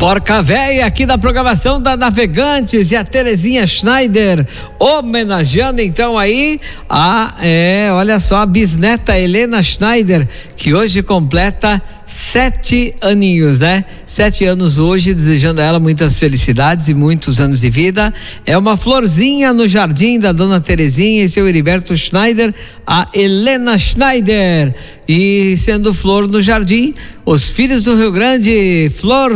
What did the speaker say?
Porca Véia aqui da programação da Navegantes e a Terezinha Schneider homenageando então aí olha só, a bisneta Helena Schneider, que hoje completa 7 aninhos, né? 7 anos hoje, desejando a ela muitas felicidades e muitos anos de vida. É uma florzinha no jardim da dona Terezinha e seu Heriberto Schneider, a Helena Schneider. E sendo flor no jardim, os filhos do Rio Grande, flor